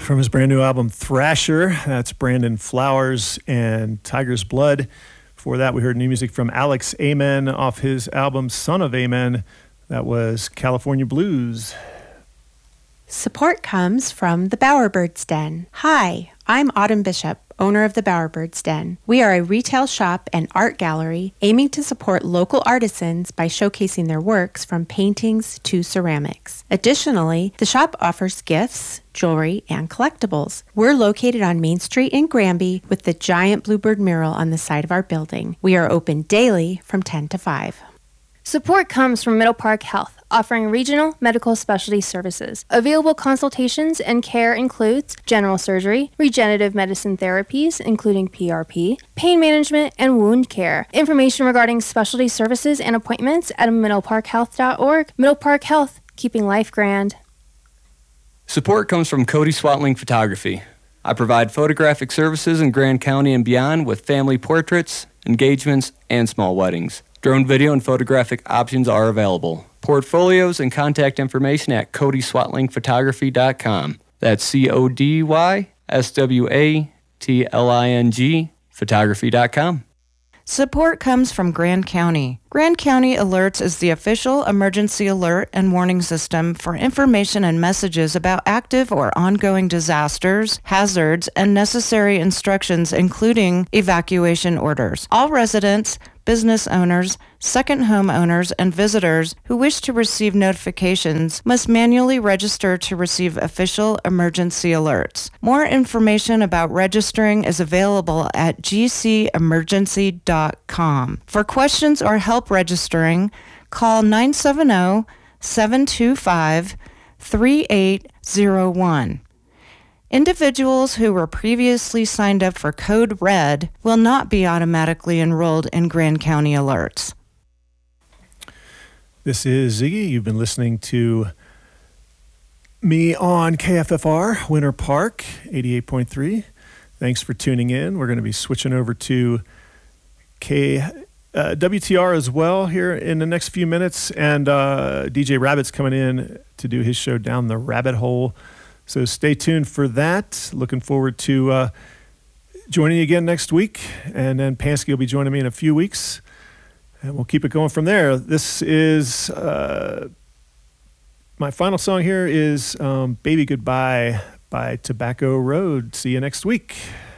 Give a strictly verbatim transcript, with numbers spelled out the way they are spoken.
from his brand new album Thrasher. That's Brandon Flowers and Tiger's Blood. Before that, we heard new music from Alex Amen off his album Son of Amen. That was California Blues. Support comes from the Bowerbirds Den. Hi, I'm Autumn Bishop, owner of the Bowerbirds Den. We are a retail shop and art gallery aiming to support local artisans by showcasing their works from paintings to ceramics. Additionally, the shop offers gifts, jewelry, and collectibles. We're located on Main Street in Granby with the giant bluebird mural on the side of our building. We are open daily from ten to five. Support comes from Middle Park Health, offering regional medical specialty services. Available consultations and care includes general surgery, regenerative medicine therapies, including P R P, pain management, and wound care. Information regarding specialty services and appointments at middle park health dot org. Middle Park Health, keeping life grand. Support comes from Cody Swatling Photography. I provide photographic services in Grand County and beyond with family portraits, engagements, and small weddings. Drone video and photographic options are available. Portfolios and contact information at cody swatling photography dot com. That's C O D Y S W A T L I N G photography dot com. Support comes from Grand County. Grand County Alerts is the official emergency alert and warning system for information and messages about active or ongoing disasters, hazards, and necessary instructions, including evacuation orders. All residents, business owners, second home owners, and visitors who wish to receive notifications must manually register to receive official emergency alerts. More information about registering is available at g c emergency dot com. For questions or help registering, call nine seven zero, seven two five, three eight zero one. Individuals who were previously signed up for Code RED will not be automatically enrolled in Grand County Alerts. This is Ziggy. You've been listening to me on K F F R, Winter Park, eighty-eight point three. Thanks for tuning in. We're going to be switching over to K, uh, W T R as well here in the next few minutes. And uh, D J Rabbit's coming in to do his show Down the Rabbit Hole. So stay tuned for that. Looking forward to uh, joining you again next week. And then Pansky will be joining me in a few weeks. And we'll keep it going from there. This is, uh, my final song here is um, Baby Goodbye by Tobacco Road. See you next week.